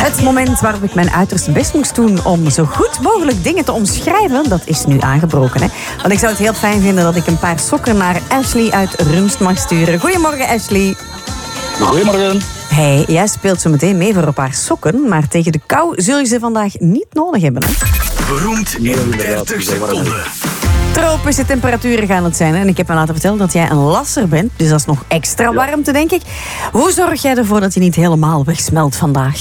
Het moment waarop ik mijn uiterste best moest doen om zo goed mogelijk dingen te omschrijven, dat is nu aangebroken. Hè? Want ik zou het heel fijn vinden dat ik een paar sokken naar Ashley uit Rumst mag sturen. Goedemorgen, Ashley. Goedemorgen. Hey, jij speelt zo meteen mee voor een paar sokken, maar tegen de kou zul je ze vandaag niet nodig hebben. Hè? Beroemd in 30 seconden. Tropische temperaturen gaan het zijn. Hè? En ik heb me laten vertellen dat jij een lasser bent, dus dat is nog extra warmte, denk ik. Hoe zorg jij ervoor dat je niet helemaal wegsmelt vandaag?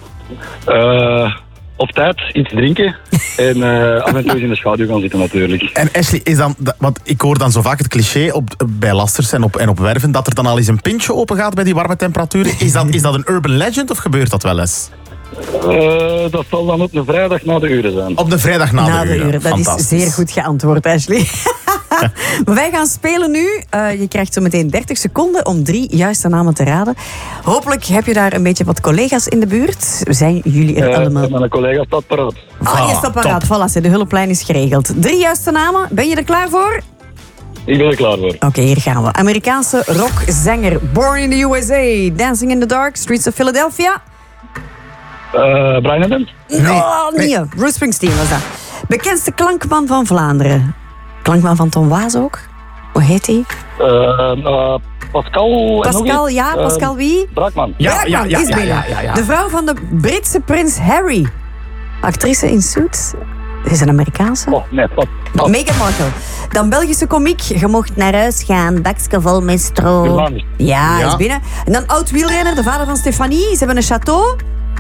Op tijd iets drinken en af en toe eens in de schaduw gaan zitten natuurlijk. En Ashley, is dan, want ik hoor dan zo vaak het cliché bij lasters en op werven dat er dan al eens een pintje open gaat bij die warme temperaturen. Is dat een urban legend of gebeurt dat wel eens? Dat zal dan op een vrijdag na de uren zijn. Op de vrijdag na de uren. Dat is zeer goed geantwoord, Ashley. Maar wij gaan spelen nu. Je krijgt zo meteen 30 seconden om 3 juiste namen te raden. Hopelijk heb je daar een beetje wat collega's in de buurt. Zijn jullie er allemaal? Mijn collega staat paraat. Die staat paraat. Voilà, de hulplijn is geregeld. 3 juiste namen. Ben je er klaar voor? Ik ben er klaar voor. Oké, hier gaan we. Amerikaanse rockzanger. Born in the USA. Dancing in the Dark. Streets of Philadelphia. Brian Adams? Nee. Bruce Springsteen was dat. Bekendste klankman van Vlaanderen. Klankman van Tom Waas ook. Hoe heet hij? Pascal. Pascal, ja. Pascal wie? Braakman. Braakman is binnen. De vrouw van de Britse prins Harry. Actrice in Suits. Dat is een Amerikaanse. Oh, nee, pas. Meghan Markle. Dan Belgische komiek. Je mocht naar huis gaan. Bakje vol met stro. Ja, is binnen. En dan oud wielrenner, de vader van Stefanie. Ze hebben een château.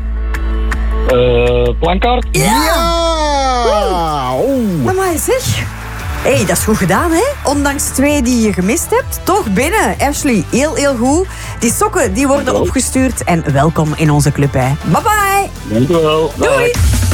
Plankaart. Ja! Maar zeg. Hé, dat is goed gedaan, hè? Ondanks 2 die je gemist hebt. Toch binnen, Ashley. Heel goed. Die sokken die worden opgestuurd. En welkom in onze club, hè. Bye bye. Dank u wel. Doei.